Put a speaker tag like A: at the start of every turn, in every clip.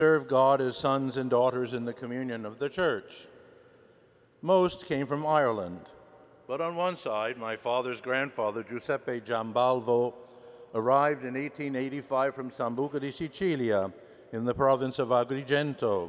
A: serve God as sons and daughters in the communion of the church. Most came from Ireland, but on one side, my father's grandfather, Giuseppe Giambalvo, arrived in 1885 from Sambuca di Sicilia in the province of Agrigento.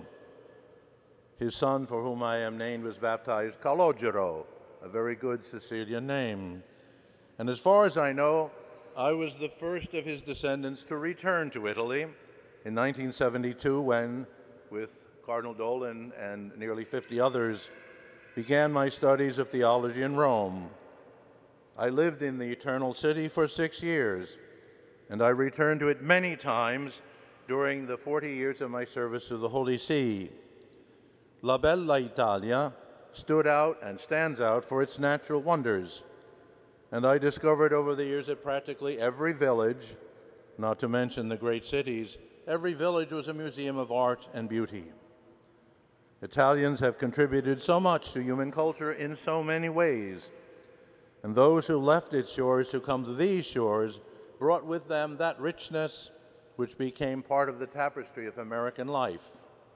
A: His son, for whom I am named, was baptized Calogero, a very good Sicilian name. And as far as I know, I was the first of his descendants to return to Italy in 1972 when, with Cardinal Dolan and nearly 50 others, began my studies of theology in Rome. I lived in the Eternal City for 6 years, and I returned to it many times during the 40 years of my service to the Holy See. La Bella Italia stood out and stands out for its natural wonders, and I discovered over the years that practically every village, not to mention the great cities, every village was a museum of art and beauty. Italians have contributed so much to human culture in so many ways, and those who left its shores to come to these shores brought with them that richness which became part of the tapestry of American life.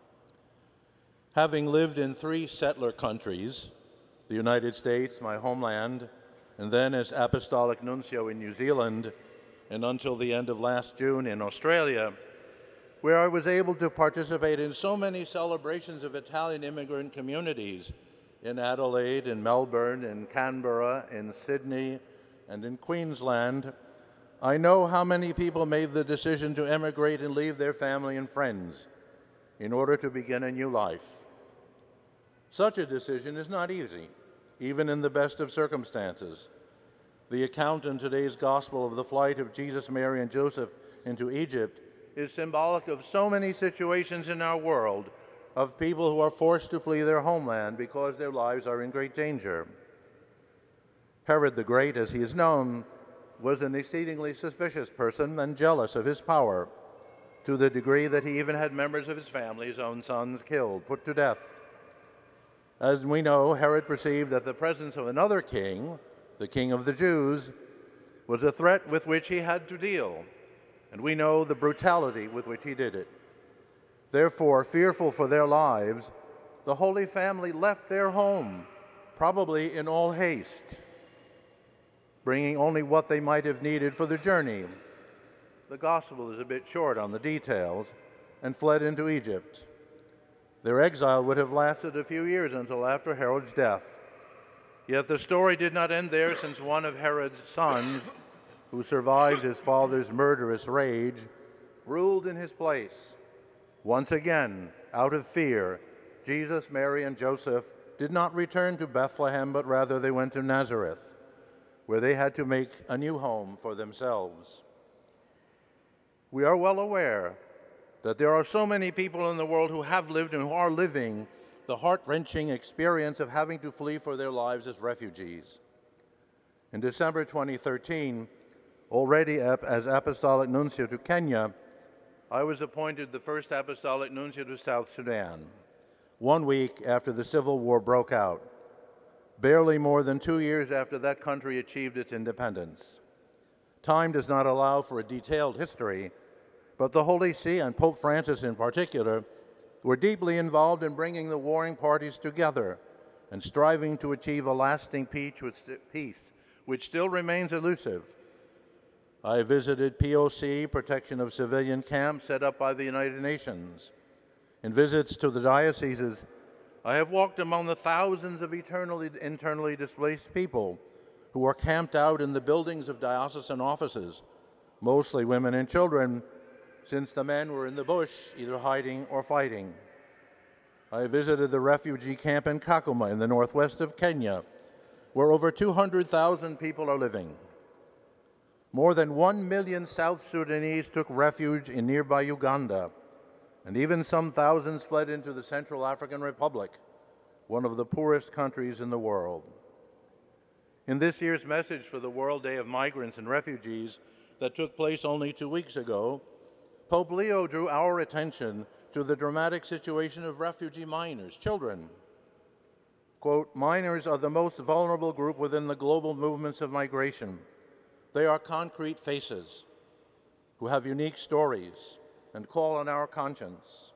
A: Having lived in 3 settler countries, the United States, my homeland, and then as Apostolic Nuncio in New Zealand, and until the end of last June in Australia, where I was able to participate in so many celebrations of Italian immigrant communities in Adelaide, in Melbourne, in Canberra, in Sydney, and in Queensland, I know how many people made the decision to emigrate and leave their family and friends in order to begin a new life. Such a decision is not easy, even in the best of circumstances. The account in today's gospel of the flight of Jesus, Mary, and Joseph into Egypt is symbolic of so many situations in our world of people who are forced to flee their homeland because their lives are in great danger. Herod the Great, as he is known, was an exceedingly suspicious person and jealous of his power, to the degree that he even had members of his family, his own sons, killed, put to death. As we know, Herod perceived that the presence of another king, the King of the Jews, was a threat with which he had to deal, and we know the brutality with which he did it. Therefore, fearful for their lives, the Holy Family left their home, probably in all haste, bringing only what they might have needed for the journey. The gospel is a bit short on the details, and fled into Egypt. Their exile would have lasted a few years until after Herod's death. Yet the story did not end there, since one of Herod's sons, who survived his father's murderous rage, ruled in his place. Once again, out of fear, Jesus, Mary, and Joseph did not return to Bethlehem, but rather they went to Nazareth, where they had to make a new home for themselves. We are well aware that there are so many people in the world who have lived and who are living the heart-wrenching experience of having to flee for their lives as refugees. In December 2013, already as Apostolic Nuncio to Kenya, I was appointed the first Apostolic Nuncio to South Sudan, 1 week after the civil war broke out, barely more than 2 years after that country achieved its independence. Time does not allow for a detailed history, but the Holy See, and Pope Francis in particular, were deeply involved in bringing the warring parties together and striving to achieve a lasting peace which still remains elusive. I visited POC, Protection of Civilian Camps, set up by the United Nations. In visits to the dioceses, I have walked among the thousands of internally displaced people who are camped out in the buildings of diocesan offices, mostly women and children, since the men were in the bush, either hiding or fighting. I visited the refugee camp in Kakuma in the northwest of Kenya, where over 200,000 people are living. More than 1 million South Sudanese took refuge in nearby Uganda, and even some thousands fled into the Central African Republic, one of the poorest countries in the world. In this year's message for the World Day of Migrants and Refugees that took place only 2 weeks ago, Pope Leo drew our attention to the dramatic situation of refugee minors, children. Quote, "Minors are the most vulnerable group within the global movements of migration. They are concrete faces who have unique stories and call on our conscience.